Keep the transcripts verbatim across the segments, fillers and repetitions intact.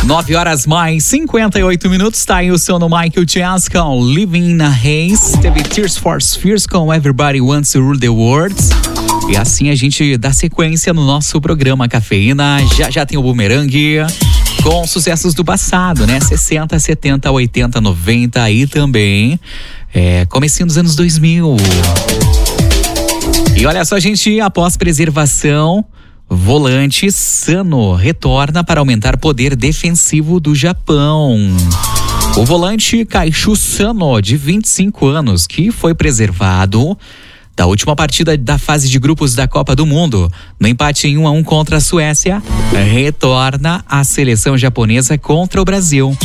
nove horas mais cinquenta e oito minutos, tá aí o som do Michael Jazz com Living in a Haze. Teve Tears for Fears com Everybody Wants to Rule the World. E assim a gente dá sequência no nosso programa Cafeína. Já já tem o Boomerang com sucessos do passado, né? sessenta, setenta, oitenta, noventa e também é, comecinho dos anos dois mil. E olha só, gente, após preservação, volante Sano retorna para aumentar poder defensivo do Japão. O volante Kaishu Sano, de vinte e cinco anos, que foi preservado da última partida da fase de grupos da Copa do Mundo, no empate em um a um contra a Suécia, retorna à seleção japonesa contra o Brasil.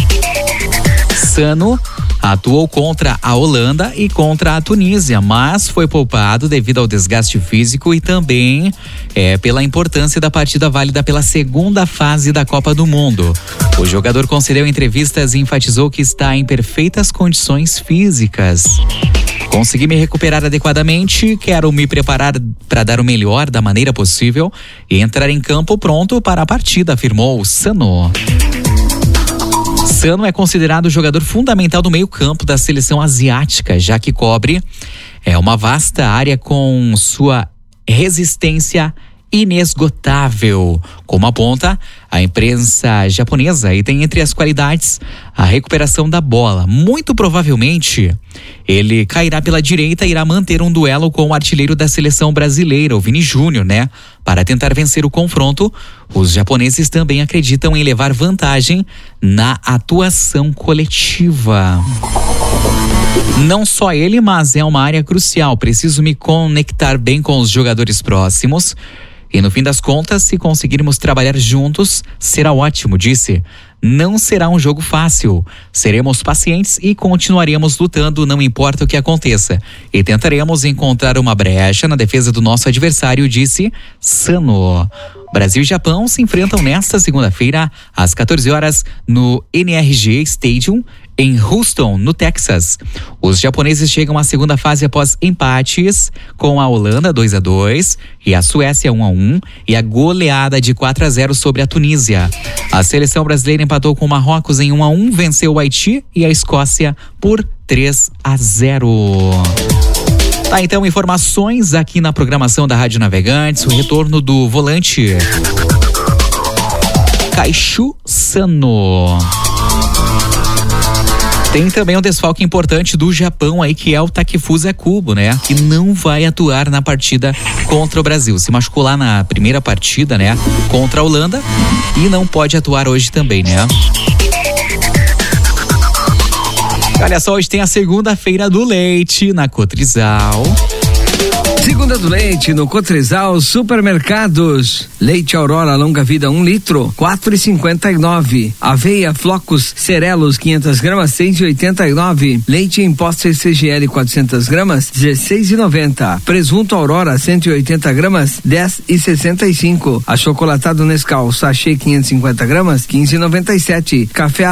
Sano atuou contra a Holanda e contra a Tunísia, mas foi poupado devido ao desgaste físico e também é, pela importância da partida válida pela segunda fase da Copa do Mundo. O jogador concedeu entrevistas e enfatizou que está em perfeitas condições físicas. Consegui me recuperar adequadamente, quero me preparar para dar o melhor da maneira possível e entrar em campo pronto para a partida, afirmou Sano. Sano é considerado o jogador fundamental do meio-campo da seleção asiática, já que cobre é, uma vasta área com sua resistência inesgotável, como aponta a imprensa japonesa, e tem entre as qualidades a recuperação da bola. Muito provavelmente ele cairá pela direita e irá manter um duelo com o artilheiro da seleção brasileira, o Vini Júnior, né? Para tentar vencer o confronto, os japoneses também acreditam em levar vantagem na atuação coletiva. Não só ele, mas é uma área crucial. Preciso me conectar bem com os jogadores próximos. E no fim das contas, se conseguirmos trabalhar juntos, será ótimo, disse. Não será um jogo fácil. Seremos pacientes e continuaremos lutando, não importa o que aconteça. E tentaremos encontrar uma brecha na defesa do nosso adversário, disse Sano. Brasil e Japão se enfrentam nesta segunda-feira, às quatorze horas, no N R G Stadium, em Houston, no Texas. Os japoneses chegam à segunda fase após empates com a Holanda dois a dois e a Suécia um a um e a goleada de quatro a zero sobre a Tunísia. A seleção brasileira empatou com o Marrocos em um a um, venceu o Haiti e a Escócia por três a zero. Tá, então, informações aqui na programação da Rádio Navegantes, o retorno do volante Kaishu Sano. Tem também um desfalque importante do Japão aí, que é o Takefusa Kubo, né? Que não vai atuar na partida contra o Brasil. Se machucou lá na primeira partida, né? Contra a Holanda e não pode atuar hoje também, né? Olha só, hoje tem a segunda-feira do leite na Cotrizal. Segunda do leite no Cotrizal Supermercados. Leite Aurora longa vida um litro, quatro e cinquenta e nove. Aveia Flocos Cerelos quinhentas gramas, seis e oitenta e nove. Leite em pó C C G L quatrocentas gramas, dezesseis e noventa. Presunto Aurora cento e oitenta gramas, dez e sessenta e cinco. Achocolatado Nescau sachê quinhentos e cinquenta gramas, quinze e noventa e sete. Café